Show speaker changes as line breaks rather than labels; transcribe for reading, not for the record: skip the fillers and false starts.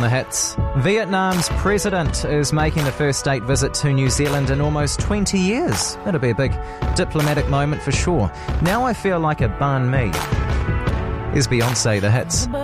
on the hits. Vietnam's president is making the first state visit to New Zealand in almost 20 years. It'll be a big diplomatic moment for sure. Now I feel like a banh mi. Here's Beyonce, the hits.